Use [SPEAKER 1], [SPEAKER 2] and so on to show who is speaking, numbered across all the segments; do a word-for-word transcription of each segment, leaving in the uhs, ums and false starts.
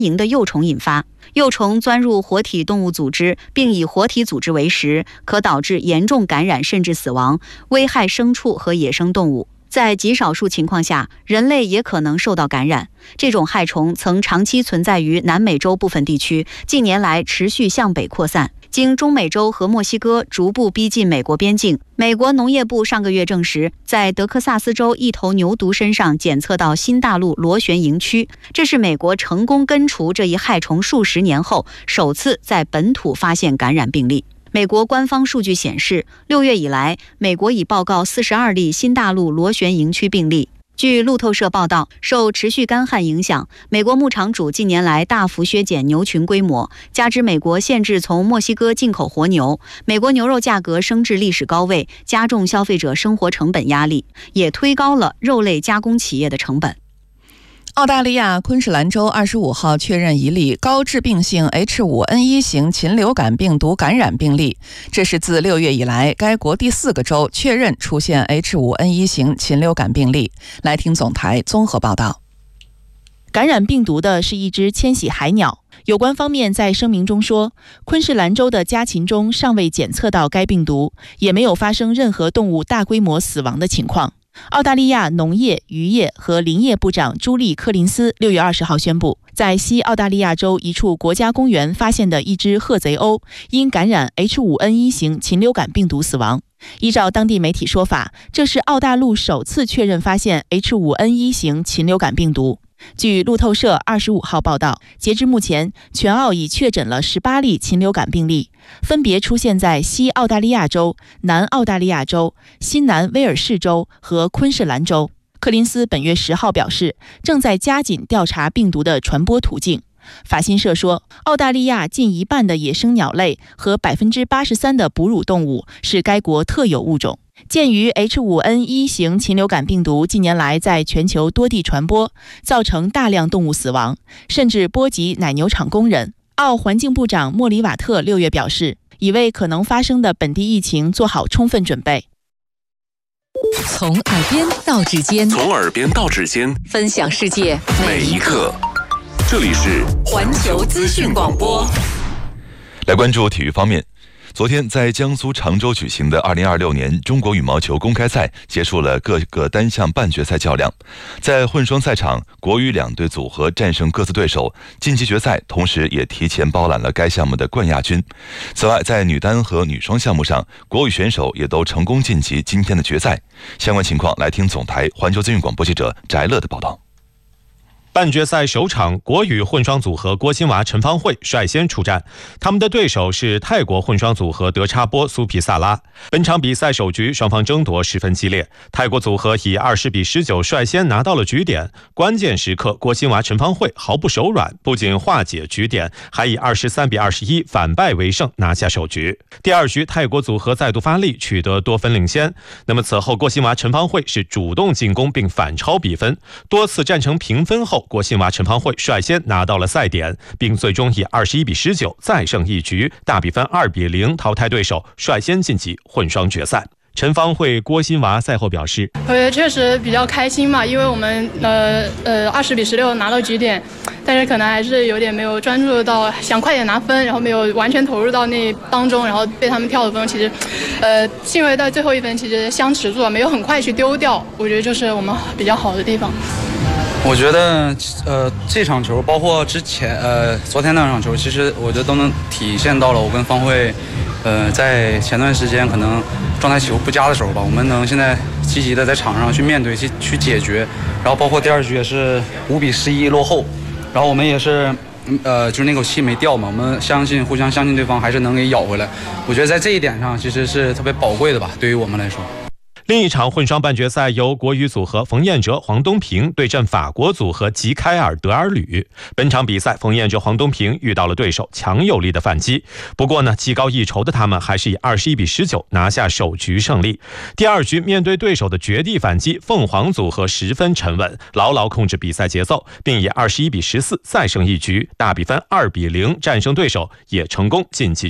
[SPEAKER 1] 蝇的幼虫引发。幼虫钻入活体动物组织，并以活体组织为食，可导致严重感染甚至死亡，危害牲畜和野生动物。在极少数情况下，人类也可能受到感染。这种害虫曾长期存在于南美洲部分地区，近年来持续向北扩散，经中美洲和墨西哥逐步逼近美国边境。美国农业部上个月证实，在德克萨斯州一头牛犊身上检测到新大陆螺旋蝇蛆，这是美国成功根除这一害虫数十年后首次在本土发现感染病例。美国官方数据显示，六月以来，美国已报告四十二例新大陆螺旋蝇蛆病例。据路透社报道，受持续干旱影响，美国牧场主近年来大幅削减牛群规模，加之美国限制从墨西哥进口活牛，美国牛肉价格升至历史高位，加重消费者生活成本压力，也推高了肉类加工企业的成本。
[SPEAKER 2] 澳大利亚昆士兰州二十五号确认一例高致病性 H 五 N 一 型禽流感病毒感染病例，这是自六月以来该国第四个州确认出现 H 五 N 一 型禽流感病例。来听总台综合报道。
[SPEAKER 3] 感染病毒的是一只迁徙海鸟。有关方面在声明中说，昆士兰州的家禽中尚未检测到该病毒，也没有发生任何动物大规模死亡的情况。澳大利亚农业、渔业和林业部长朱莉·柯林斯六月二十号宣布，在西澳大利亚州一处国家公园发现的一只褐贼鸥因感染 H 五 N 一 型禽流感病毒死亡。依照当地媒体说法，这是澳大陆首次确认发现 H 五 N 一 型禽流感病毒。据路透社二十五号报道，截至目前，全澳已确诊了十八例禽流感病例，分别出现在西澳大利亚州、南澳大利亚州、新南威尔士州和昆士兰州。柯林斯本月十号表示，正在加紧调查病毒的传播途径。法新社说，澳大利亚近一半的野生鸟类和 百分之八十三 的哺乳动物是该国特有物种。鉴于 H 五 N 一 型禽流感病毒近年来在全球多地传播，造成大量动物死亡，甚至波及奶牛场工人，澳环境部长莫里瓦特六月表示，已为可能发生的本地疫情做好充分准备。
[SPEAKER 4] 从耳边到指尖，
[SPEAKER 5] 从耳边到指尖，
[SPEAKER 4] 分享世界
[SPEAKER 5] 每一刻。这里是
[SPEAKER 4] 环球资讯广播。
[SPEAKER 6] 来关注体育方面。昨天在江苏常州举行的二零二六年中国羽毛球公开赛结束了各个单项半决赛较量。在混双赛场，国羽两队组合战胜各自对手，晋级决赛，同时也提前包揽了该项目的冠亚军。此外，在女单和女双项目上，国羽选手也都成功晋级今天的决赛。相关情况来听总台环球资讯广播记者翟乐的报道。
[SPEAKER 7] 半决赛首场，国羽混双组合郭欣娃、陈芳慧率先出战，他们的对手是泰国混双组合德差波、苏皮萨拉。本场比赛首局双方争夺十分激烈，泰国组合以二十比十九率先拿到了局点。关键时刻，郭欣娃、陈芳慧毫不手软，不仅化解局点，还以二十三比二十一反败为胜，拿下首局。第二局，泰国组合再度发力，取得多分领先。那么此后，郭欣娃、陈芳慧是主动进攻并反超比分，多次战成平分后，郭欣娃、陈芳慧率先拿到了赛点，并最终以二十一比十九再胜一局，大比分二比零淘汰对手，率先晋级混双决赛。陈芳慧、郭欣娃赛后表示，
[SPEAKER 8] 我觉得确实比较开心嘛，因为我们呃呃二十比十六拿到局点，但是可能还是有点没有专注到，想快点拿分，然后没有完全投入到那当中，然后被他们跳的分，其实呃幸亏到最后一分其实相持住了，没有很快去丢掉，我觉得就是我们比较好的地方。
[SPEAKER 9] 我觉得，呃，这场球包括之前，呃，昨天那场球，其实我觉得都能体现到了我跟方慧，呃，在前段时间可能状态起伏不佳的时候吧，我们能现在积极的在场上去面对、去去解决，然后包括第二局也是五比十一落后，然后我们也是，呃，就是那口气没掉嘛，我们相信互相相信对方还是能给咬回来。我觉得在这一点上其实是特别宝贵的吧，对于我们来说。
[SPEAKER 7] 另一场混双半决赛由国羽组合冯彦哲、黄东萍对阵法国组合吉凯尔德尔吕。本场比赛，冯彦哲、黄东萍遇到了对手强有力的反击，不过呢，技高一筹的他们还是以二十一比十九拿下首局胜利。第二局面对对手的绝地反击，凤凰组合十分沉稳，牢牢控制比赛节奏，并以二十一比十四再胜一局，大比分二比零战胜对手，也成功晋级决赛。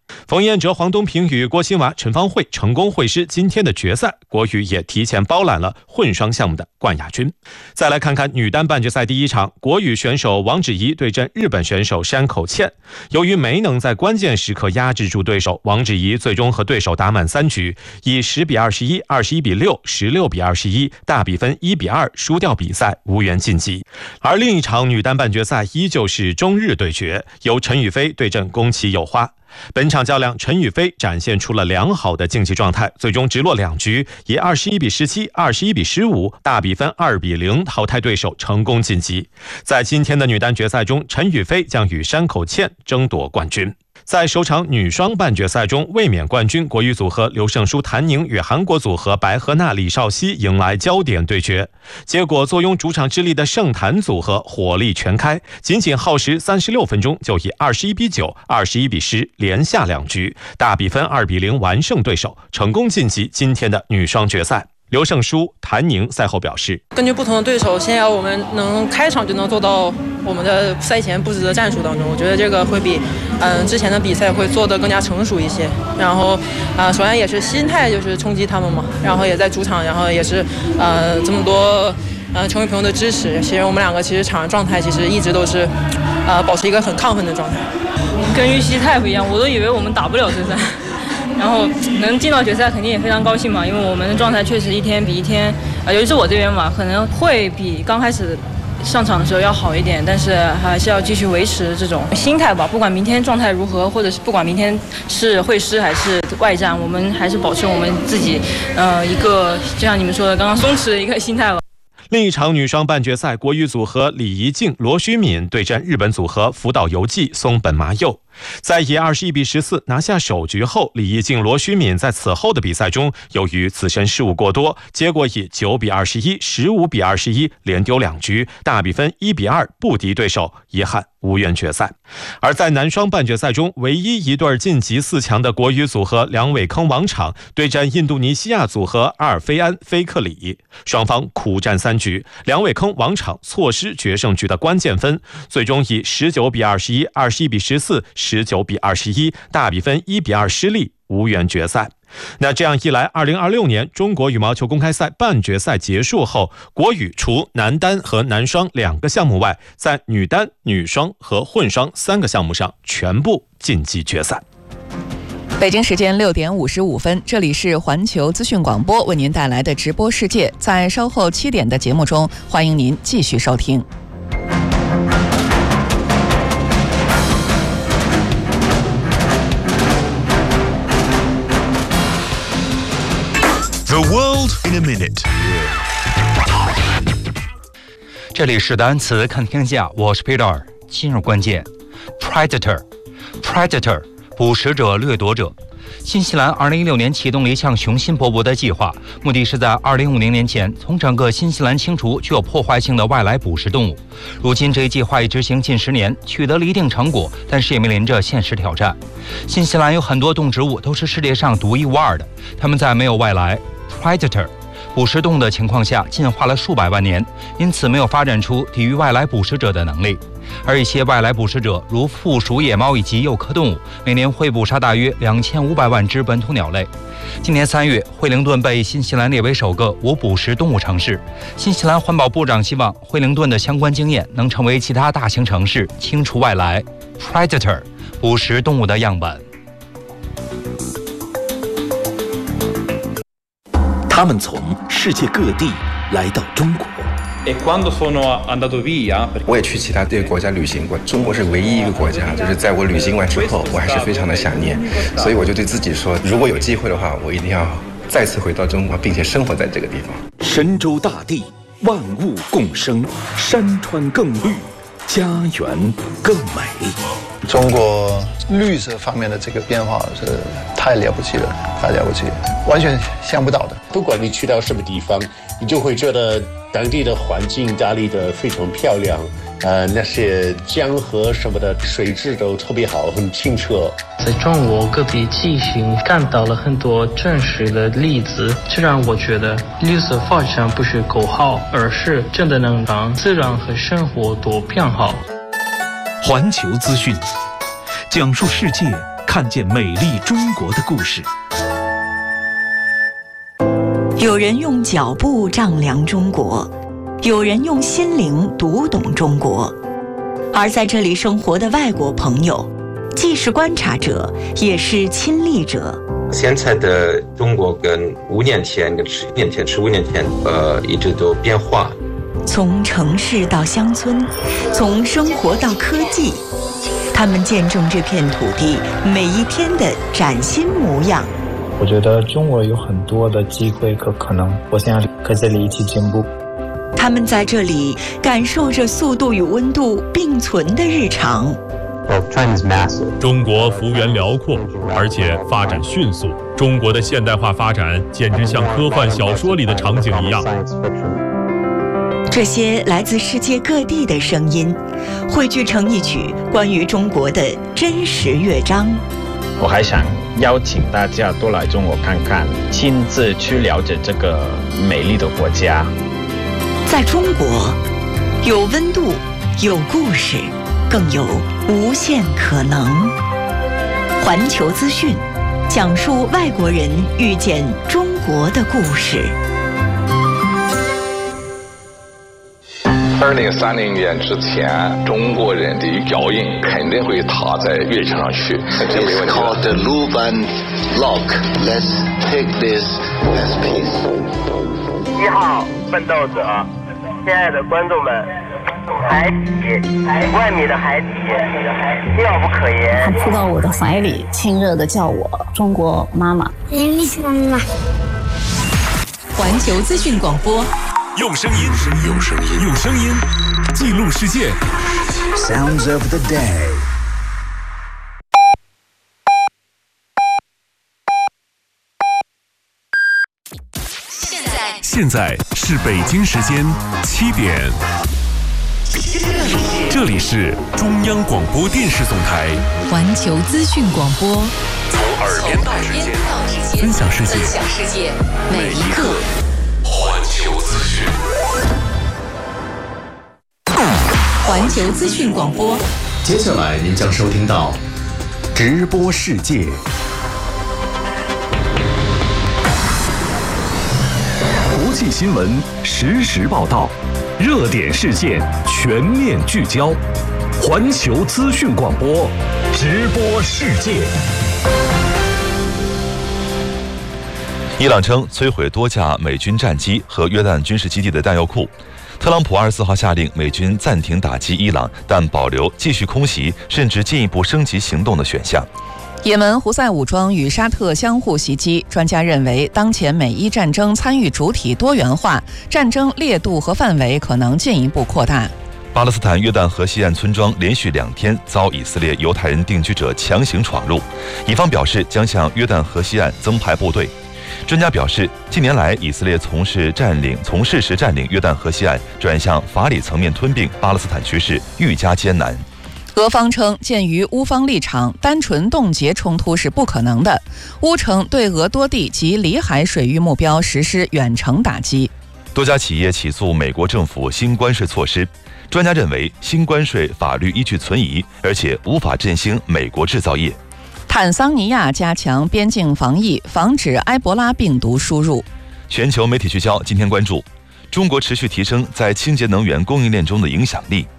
[SPEAKER 7] 冯彦哲、黄东萍与郭欣娃、陈芳慧成功会师今天的决赛，国羽也提前包揽了混双项目的冠亚军。再来看看女单半决赛第一场，国羽选手王芷怡对阵日本选手山口茜。由于没能在关键时刻压制住对手，王芷怡最终和对手打满三局，以十比二十一、二十一比六、十六比二十一大比分一比二输掉比赛，无缘晋级。而另一场女单半决赛依旧是中日对决，由陈雨菲对阵宫崎友花。本场较量，陈雨菲展现出了良好的竞技状态，最终直落两局，以二十一比十七、二十一比十五大比分二比零淘汰对手，成功晋级。在今天的女单决赛中，陈雨菲将与山口茜争夺冠军。在首场女双半决赛中，卫冕冠军国羽组合刘胜书、谭宁与韩国组合白河娜、李绍熙迎来焦点对决。结果坐拥主场之力的盛谭组合火力全开，仅仅耗时三十六分钟就以二十一比九、二十一比十连下两局，大比分二比零完胜对手，成功晋级今天的女双决赛。刘胜书、谭宁赛后表示，
[SPEAKER 10] 根据不同的对手，先要我们能开场就能做到我们的赛前布置的战术当中，我觉得这个会比嗯之前的比赛会做得更加成熟一些。然后啊、呃，首先也是心态就是冲击他们嘛，然后也在主场，然后也是呃这么多呃球迷朋友的支持，其实我们两个其实场上状态其实一直都是呃保持一个很亢奋的状态。
[SPEAKER 11] 跟预期太不一样，我都以为我们打不了这赛。然后能进到决赛肯定也非常高兴嘛，因为我们的状态确实一天比一天，呃，尤其是我这边嘛，可能会比刚开始上场的时候要好一点，但是还是要继续维持这种心态吧。不管明天状态如何，或者是不管明天是会师还是外战，我们还是保持我们自己，呃，一个就像你们说的刚刚松弛的一个心态吧。
[SPEAKER 7] 另一场女双半决赛，国羽组合李怡静、罗虚敏对阵日本组合福岛由纪、松本麻佑。在以二十一比十四拿下首局后，李怡静、罗虚敏在此后的比赛中，由于自身失误过多，结果以九比二十一、十五比二十一连丢两局，大比分一比二不敌对手，遗憾无缘决赛。而在男双半决赛中，唯一一对晋级四强的国羽组合梁伟铿王昶对阵印度尼西亚组合阿尔菲安菲克里，双方苦战三局，梁伟铿王昶错失决胜局的关键分，最终以十九比二十一、二十一比十四、十九比二十一大比分一比二失利，无缘决赛。那这样一来，二零二六年中国羽毛球公开赛半决赛结束后，国羽除男单和男双两个项目外，在女单、女双和混双三个项目上全部晋级决赛。
[SPEAKER 2] 北京时间六点五十五分，这里是环球资讯广播为您带来的直播世界，在稍后七点的节目中，欢迎您继续收听。
[SPEAKER 12] The world in a minute。
[SPEAKER 13] 这里是单词看天下，我是 Peter。今日关键 ：Predator，Predator， Predator， 捕食者、掠夺者。新西兰二零一六年启动了一项雄心勃勃的计划，目的是在二零五零年前从整个新西兰清除具有破坏性的外来捕食动物。如今这一计划已执行近十年，取得了一定成果，但是也面临着现实挑战。新西兰有很多动植物都是世界上独一无二的，它们在没有外来 Predator 捕食动物的情况下进化了数百万年，因此没有发展出抵御外来捕食者的能力。而一些外来捕食者，如附属野猫以及幼科动物，每年会捕杀大约两千五百万只本土鸟类。今年三月，惠灵顿被新西兰列为首个无捕食动物城市。新西兰环保部长希望惠灵顿的相关经验能成为其他大型城市清除外来 Predator 捕食动物的样本。
[SPEAKER 12] 他们从世界各地来到中国。
[SPEAKER 14] 我也去其他的国家旅行过，中国是唯一一个国家，就是在我旅行完之后，我还是非常的想念，所以我就对自己说，如果有机会的话，我一定要再次回到中国，并且生活在这个地方。
[SPEAKER 12] 神州大地，万物共生，山川更绿，家园更美丽。
[SPEAKER 15] 中国绿色方面的这个变化是太了不起了，太了不起，完全想不到的。
[SPEAKER 16] 不管你去到什么地方，你就会觉得当地的环境打理得非常漂亮，呃，那些江河什么的水质都特别好，很清澈。
[SPEAKER 17] 在中国各地进行看到了很多真实的例子，这让我觉得绿色发展不是口号，而是真的能让自然和生活都变好。
[SPEAKER 12] 环球资讯，讲述世界，
[SPEAKER 18] 看见美丽中国的故事。
[SPEAKER 19] 有人用脚步丈量中国，有人用心灵读懂中国。而在这里生活的外国朋友，既是观察者，也是亲历者。
[SPEAKER 20] 现在的中国跟五年前、跟十年前、十五年前，呃，一直都变化。
[SPEAKER 19] 从城市到乡村，从生活到科技，他们见证这片土地每一天的崭新模样。
[SPEAKER 21] 我觉得中国有很多的机会和可能，我想和这里一起进步。
[SPEAKER 19] 他们在这里感受着速度与温度并存的日常。
[SPEAKER 22] 中国幅员辽阔，而且发展迅速。中国的现代化发展简直像科幻小说里的场景一样。
[SPEAKER 19] 这些来自世界各地的声音，汇聚成一曲关于中国的真实乐章。
[SPEAKER 23] 我还想邀请大家多来中国看看，亲自去了解这个美丽的国家。
[SPEAKER 19] 在中国，有温度，有故事，更有无限可能。环球资讯，讲述外国人遇见中国的故事。
[SPEAKER 24] 二零三零年之前，中国人的脚印肯定会踏在月球上去。
[SPEAKER 25] It's called the Luban Lock. Let's take this as peace.
[SPEAKER 26] 一号奋斗者，亲爱的观众们，海底，万米的海底，妙不可言。
[SPEAKER 27] 他扑到我的怀里，亲热地叫我中国妈妈。
[SPEAKER 28] 妈妈。
[SPEAKER 4] 环球资讯广播。
[SPEAKER 18] 用声音，用声音，用声音记录世界。
[SPEAKER 12] Sounds of the day。
[SPEAKER 4] 现在，
[SPEAKER 18] 现在是北京时间七点。这里是中央广播电视总台
[SPEAKER 4] 环球资讯广播。
[SPEAKER 18] 从耳边到指尖，分享世界，
[SPEAKER 4] 分享世界，每一刻。
[SPEAKER 18] 环球资讯，
[SPEAKER 4] 环球资讯广播。
[SPEAKER 12] 接下来您将收听到直播世界，国际新闻实时报道，热点事件全面聚焦。环球资讯广播，直播世界。
[SPEAKER 6] 伊朗称摧毁多架美军战机和约旦军事基地的弹药库。特朗普二十四号下令美军暂停打击伊朗，但保留继续空袭甚至进一步升级行动的选项。
[SPEAKER 2] 也门胡塞武装与沙特相互袭击，专家认为当前美伊战争参与主体多元化，战争烈度和范围可能进一步扩大。
[SPEAKER 6] 巴勒斯坦约旦河西岸村庄连续两天遭以色列犹太人定居者强行闯入，以方表示将向约旦河西岸增派部队。专家表示，近年来以色列从事占领从事时占领约旦河西岸，转向法理层面吞并巴勒斯坦局势愈加艰难。
[SPEAKER 2] 俄方称，鉴于乌方立场，单纯冻结冲突是不可能的。乌称对俄多地及里海水域目标实施远程打击。
[SPEAKER 6] 多家企业起诉美国政府新关税措施，专家认为新关税法律依据存疑，而且无法振兴美国制造业。
[SPEAKER 2] 坦桑尼亚加强边境防疫，防止埃博拉病毒输入。
[SPEAKER 6] 全球媒体聚焦，今天关注中国持续提升在清洁能源供应链中的影响力。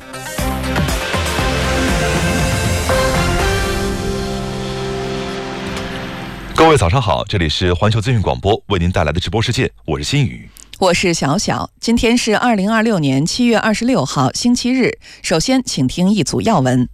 [SPEAKER 6] 各位早上好，这里是环球资讯广播为您带来的直播世界，我是新宇，
[SPEAKER 2] 我是小小。今天是二零二六年七月二十六号星期日。首先请听一组要闻。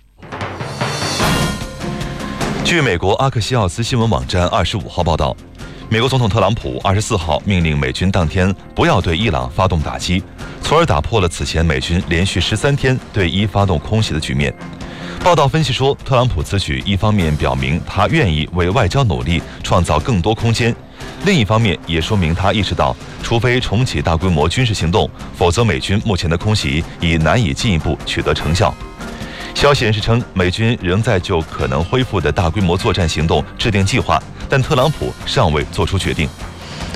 [SPEAKER 6] 据美国阿克西奥斯新闻网站二十五号报道，美国总统特朗普二十四号命令美军当天不要对伊朗发动打击，从而打破了此前美军连续十三天对伊发动空袭的局面。报道分析说，特朗普此举一方面表明他愿意为外交努力创造更多空间，另一方面也说明他意识到，除非重启大规模军事行动，否则美军目前的空袭已难以进一步取得成效。消息人士称，美军仍在就可能恢复的大规模作战行动制定计划，但特朗普尚未做出决定。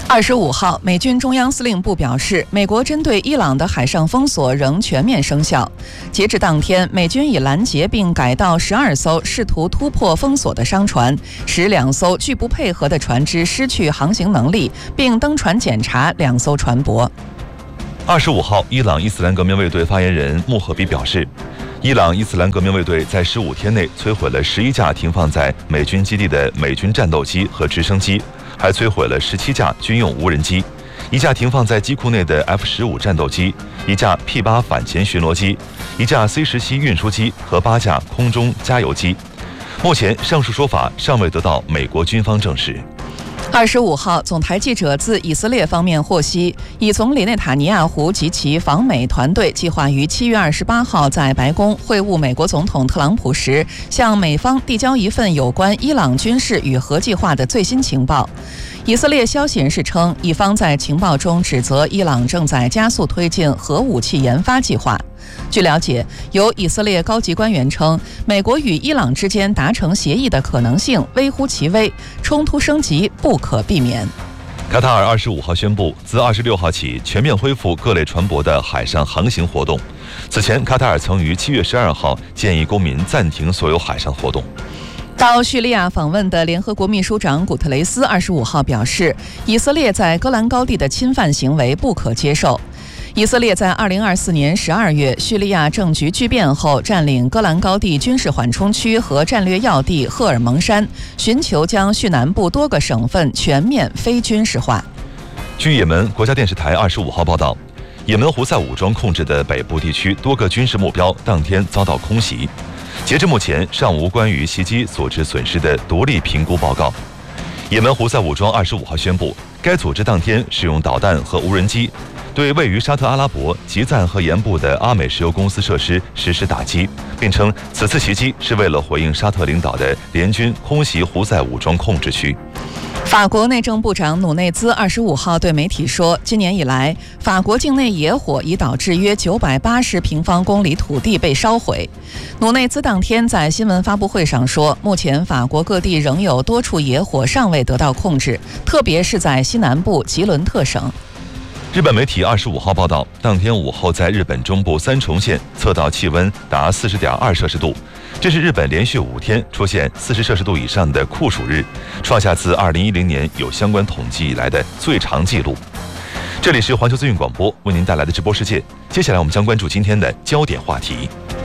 [SPEAKER 2] 二十五号，美军中央司令部表示，美国针对伊朗的海上封锁仍全面生效。截至当天，美军已拦截并改道十二艘试图突破封锁的商船，使两艘拒不配合的船只失去航行能力，并登船检查两艘船舶。
[SPEAKER 6] 二十五号，伊朗伊斯兰革命卫队发言人穆赫比表示，伊朗伊斯兰革命卫队在十五天内摧毁了十一架停放在美军基地的美军战斗机和直升机，还摧毁了十七架军用无人机，一架停放在机库内的 F 十五 战斗机，一架 P 八 反潜巡逻机，一架 C 十七 运输机和八架空中加油机。目前，上述说法尚未得到美国军方证实。
[SPEAKER 2] 二十五号，总台记者自以色列方面获悉，以总理内塔尼亚胡及其访美团队计划于七月二十八号在白宫会晤美国总统特朗普时，向美方递交一份有关伊朗军事与核计划的最新情报。以色列消息人士称，以方在情报中指责伊朗正在加速推进核武器研发计划。据了解，有以色列高级官员称，美国与伊朗之间达成协议的可能性微乎其微，冲突升级不可避免。
[SPEAKER 6] 卡塔尔二十五号宣布，自二十六号起全面恢复各类船舶的海上航行活动。此前，卡塔尔曾于七月十二号建议公民暂停所有海上活动。
[SPEAKER 2] 到叙利亚访问的联合国秘书长古特雷斯二十五号表示，以色列在戈兰高地的侵犯行为不可接受。以色列在二零二四年十二月叙利亚政局巨变后，占领戈兰高地军事缓冲区和战略要地赫尔蒙山，寻求将叙南部多个省份全面非军事化。
[SPEAKER 6] 据也门国家电视台二十五号报道，也门胡塞武装控制的北部地区多个军事目标当天遭到空袭。截至目前，尚无关于袭击所致损失的独立评估报告。也门胡塞武装二十五号宣布，该组织当天使用导弹和无人机对位于沙特阿拉伯吉赞和盐部的阿美石油公司设施实施打击，并称此次袭击是为了回应沙特领导的联军空袭胡塞武装控制区。
[SPEAKER 2] 法国内政部长努内兹二十五号对媒体说，今年以来，法国境内野火已导致约九百八十平方公里土地被烧毁。努内兹当天在新闻发布会上说，目前法国各地仍有多处野火尚未得到控制，特别是在西南部吉伦特省。
[SPEAKER 6] 日本媒体二十五号报道，当天午后在日本中部三重县测到气温达四十点二摄氏度，这是日本连续五天出现四十摄氏度以上的酷暑日，创下自二零一零年有相关统计以来的最长纪录。这里是环球资讯广播为您带来的直播世界，接下来我们将关注今天的焦点话题。